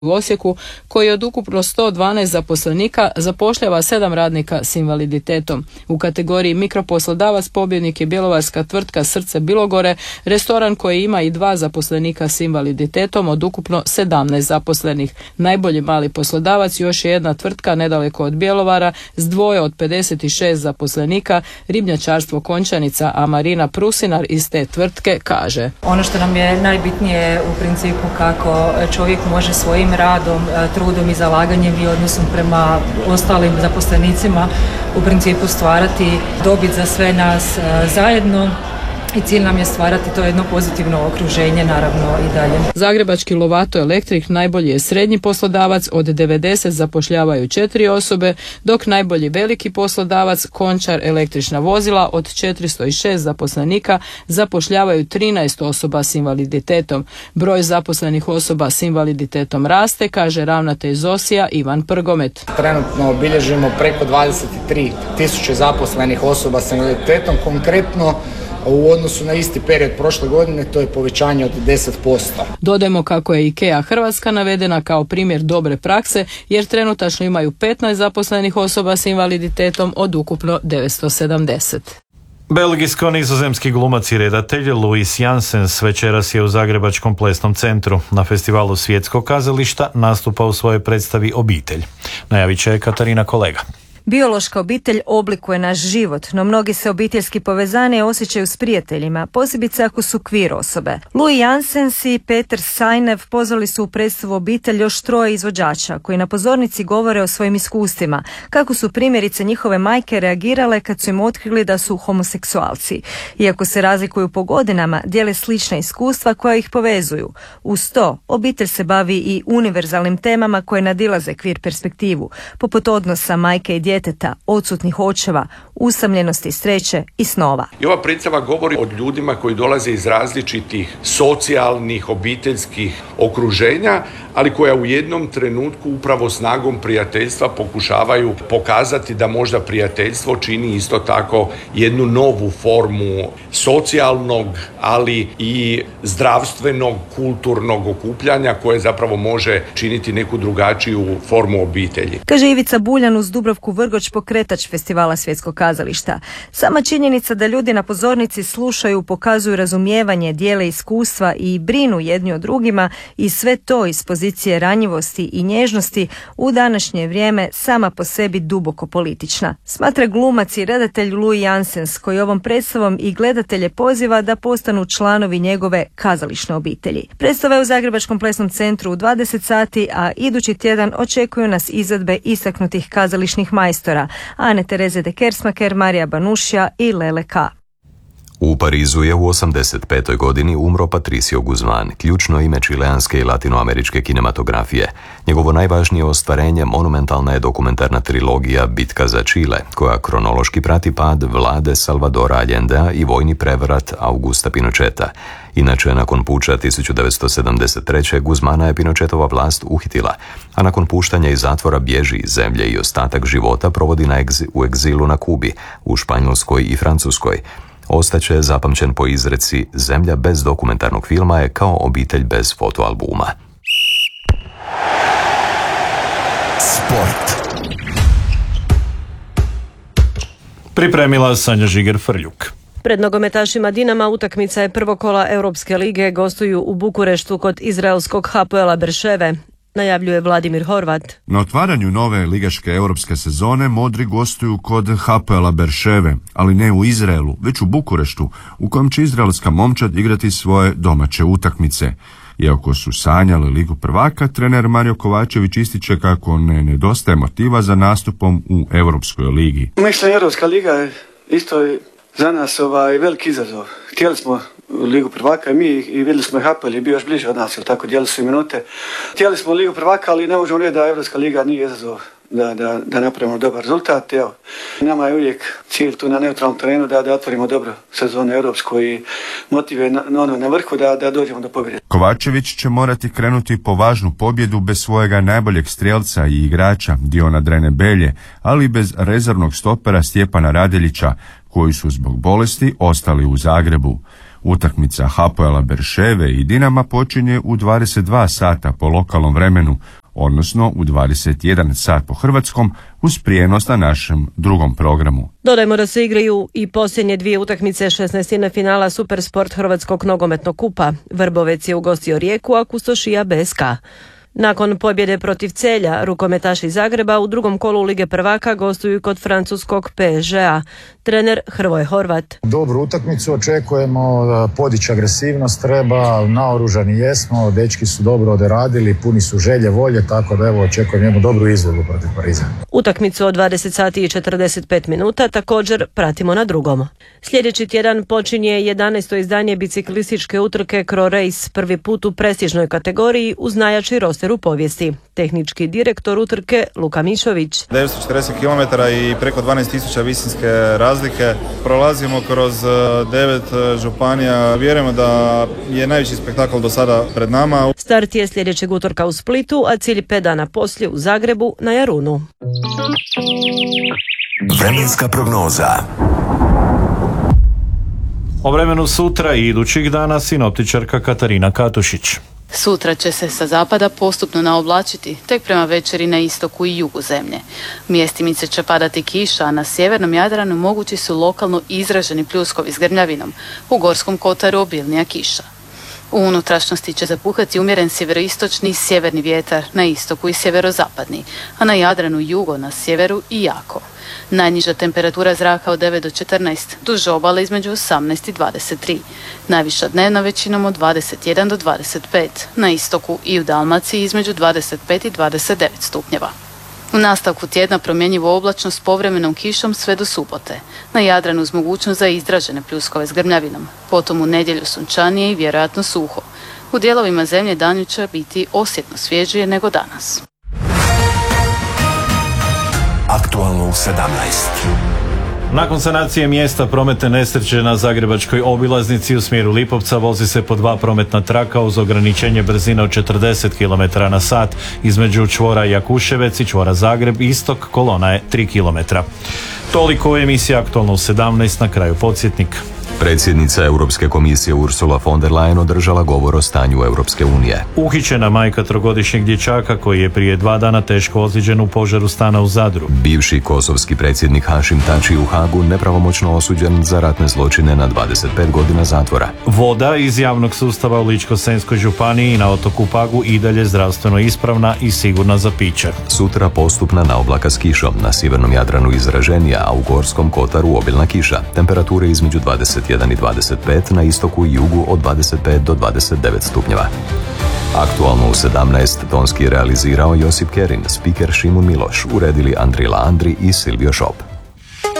u Osijeku, koji od ukupno 112 zaposlenika zapošljava 7 radnika s invaliditetom. U kategoriji mikroposlodavac pobjednik je bjelovarska tvrtka Srce Bilogore, restoran koji ima i 2 zaposlenika s invaliditetom od ukupno 17 zaposlenih. Najbolji mali poslodavac još je jedna tvrtka nedaleko od Bjelovara s 2 od 56 zaposlenika, ribnjačarstvo Končanica, a Marina Prusinar iz te tvrtke kaže: Ono što nam je najbitnije u principu kako čovjek može svojim radom, trudom i zalaganjem i odnosom prema ostalim zaposlenicima u principu stvarati dobit za sve nas zajedno. I cilj nam je stvarati to jedno pozitivno okruženje, naravno i dalje. Zagrebački Lovato Elektrik najbolji je srednji poslodavac, od 90 zapošljavaju 4 osobe, dok najbolji veliki poslodavac Končar električna vozila od 406 zaposlenika zapošljavaju 13 osoba s invaliditetom. Broj zaposlenih osoba s invaliditetom raste, kaže ravnatelj ZOSI-a Ivan Prgomet. Trenutno obilježimo preko 23.000 zaposlenih osoba s invaliditetom, konkretno u odnosu na isti period prošle godine to je povećanje od 10%. Dodajmo kako je IKEA Hrvatska navedena kao primjer dobre prakse, jer trenutačno imaju 15 zaposlenih osoba s invaliditetom od ukupno 970. Belgijsko-nizozemski glumac i redatelj Louis Janssens večeras je u Zagrebačkom plesnom centru. Na festivalu Svjetskog kazališta nastupa u svojoj predstavi Obitelj. Najavit će Katarina Kolega. Biološka obitelj oblikuje naš život, no mnogi se obiteljski povezani osjećaju s prijateljima, posebice ako su queer osobe. Louis Janssens i Peter Sajnev pozvali su u predstavu Obitelj još 3 izvođača, koji na pozornici govore o svojim iskustvima, kako su primjerice njihove majke reagirale kad su im otkrili da su homoseksualci. Iako se razlikuju po godinama, dijele slična iskustva koja ih povezuju. Uz to, obitelj se bavi i univerzalnim temama koje nadilaze queer perspektivu, poput odnosa majke i djeteta, odsutnih očeva, usamljenosti, sreće i snova. I ova predstava govori o ljudima koji dolaze iz različitih socijalnih, obiteljskih okruženja, ali koja u jednom trenutku upravo snagom prijateljstva pokušavaju pokazati da možda prijateljstvo čini isto tako jednu novu formu socijalnog, ali i zdravstvenog, kulturnog okupljanja koje zapravo može činiti neku drugačiju formu obitelji. Kaže Ivica Buljan uz Dubravku Vrgoč, pokretač festivala Svjetskog kazališta. Sama činjenica da ljudi na pozornici slušaju, pokazuju razumijevanje, dijele iskustva i brinu jedni o drugima i sve to iz pozicije ranjivosti i nježnosti u današnje vrijeme sama po sebi duboko politična. Smatra glumac i redatelj Louis Janssens, koji ovom predstavom i gledatelje poziva da postanu članovi njegove kazališne obitelji. Predstava je u Zagrebačkom plesnom centru u 20 sati, a idući tjedan očekuju nas izvedbe istaknutih kazališnih majstora Ane Tereze de Kersmaker, Marija Banušija i Lele K. U Parizu je u 85. godini umro Patricio Guzman, ključno ime čileanske i latinoameričke kinematografije. Njegovo najvažnije ostvarenje monumentalna je dokumentarna trilogija Bitka za Čile, koja kronološki prati pad vlade Salvadora Allendea i vojni prevrat Augusta Pinocheta. Inače, nakon puča 1973. Guzmana je Pinochetova vlast uhitila, a nakon puštanja iz zatvora bježi iz zemlje i ostatak života provodi u egzilu na Kubi, u Španjolskoj i Francuskoj. Ostaće zapamćen po izreci: zemlja bez dokumentarnog filma je kao obitelj bez fotoalbuma. Sport. Pripremila Sanja Žiger-Frljuk. Pred nogometašima Dinama utakmica je prvog kola Europske lige, gostuju u Bukureštu kod izraelskog Hapoela Berševe. Najavljuje Vladimir Horvat. Na otvaranju nove ligaške europske sezone modri gostuju kod Hapoela Berševe, ali ne u Izraelu, već u Bukureštu, u kojem će izraelska momčad igrati svoje domaće utakmice. Iako su sanjali Ligu prvaka, trener Mario Kovačević ističe kako ne nedostaje motiva za nastupom u Europskoj ligi. Mislim, Europska liga je isto za nas veliki izazov. Htjeli smo Ligu prvaka i vidjeli smo Hapoel je bio još bliže od nas, ili tako, dijeli su minute. Htjeli smo Ligu prvaka, ali ne možemo reći da Europska liga nije izazov da napravimo dobar rezultat. Evo, nama je uvijek cilj tu na neutralnom terenu da otvorimo dobro sezonu europsku i motiv je na vrhu da dođemo do pobjede. Kovačević će morati krenuti po važnu pobjedu bez svojega najboljeg strijelca i igrača Diona Drene Belje, ali i bez rezervnog stopera Stjepana Radeljića, koji su zbog bolesti ostali u Zagrebu. Utakmica Hapoela Berševe i Dinama počinje u 22 sata po lokalnom vremenu, odnosno u 21 sat po hrvatskom, uz prijenos na našem drugom programu. Dodajmo da se igraju i posljednje dvije utakmice 16. finala Supersport Hrvatskog nogometnog kupa. Vrbovec je ugostio Rijeku, a Kustošija BSK. Nakon pobjede protiv Celja, rukometaši Zagreba u drugom kolu Lige prvaka gostuju kod francuskog PSG-a. Trener Hrvoje Horvat. Dobru utakmicu očekujemo, podići agresivnost treba, naoružani jesmo, dečki su dobro odradili, puni su želje, volje, tako da evo očekujem jednu dobru izvedbu protiv Pariza. Utakmicu od 20 sati i 45 minuta također pratimo na drugom. Sljedeći tjedan počinje 11. izdanje biciklističke utrke Cro Race, prvi put u prestižnoj kategoriji uz najjači roster u povijesti. Tehnički direktor utrke Luka Mišović. 940 km i preko 12.000 visinske razlike. Prolazimo kroz 9 županija. Vjerujemo da je najveći spektakl do sada pred nama. Start je sljedećeg utorka u Splitu, a cilj 5 dana poslije u Zagrebu na Jarunu. Vremenska prognoza. O vremenu sutra i idućih dana sinoptičarka Katarina Katušić. Sutra će se sa zapada postupno naoblačiti, tek prema večeri na istoku i jugu zemlje. Mjestimice će padati kiša, a na sjevernom Jadranu mogući su lokalno izraženi pljuskovi s grmljavinom, u Gorskom kotaru obilnija kiša. U unutrašnjosti će zapuhati umjeren sjeveroistočni i sjeverni vjetar, na istoku i sjeverozapadni, a na Jadranu jugo, na sjeveru i jako. Najniža temperatura zraka od 9 do 14, duž obale između 18 i 23. Najviša dnevna većinom od 21 do 25, na istoku i u Dalmaciji između 25 i 29 stupnjeva. U nastavku tjedna promjenjivo oblačno s povremenom kišom sve do subote. Na Jadranu uz mogućnost za izražene pljuskove s grmljavinom. Potom u nedjelju sunčanije i vjerojatno suho. U dijelovima zemlje danju će biti osjetno svježije nego danas. Aktualno u 17. Nakon sanacije mjesta prometne nesreće na zagrebačkoj obilaznici u smjeru Lipovca vozi se po 2 prometna traka uz ograničenje brzine od 40 km/h između čvora Jakuševec i čvora Zagreb istok, kolona je 3 km. Toliko je emisija Aktualno u 17, na kraju podsjetnik. Predsjednica Europske komisije Ursula von der Leyen održala govor o stanju Europske unije. Uhićena majka trogodišnjeg dječaka koji je prije 2 dana teško ozlijeđen u požaru stana u Zadru. Bivši kosovski predsjednik Hašim Tači u Hagu nepravomoćno osuđen za ratne zločine na 25 godina zatvora. Voda iz javnog sustava u Ličko-senjskoj županiji i na otoku Pagu i dalje zdravstveno ispravna i sigurna za piće. Sutra postupna naoblaka s kišom, na sjevernom Jadranu izraženija, a u Gorskom kotaru obilna kiša. Temperature između 21 i 25, na istoku i jugu od 25 do 29 stupnjeva. Aktualno u 17 tonski realizirao Josip Kerin, spiker Šimun Miloš, uredili Andrila Andri i Silvio Šop.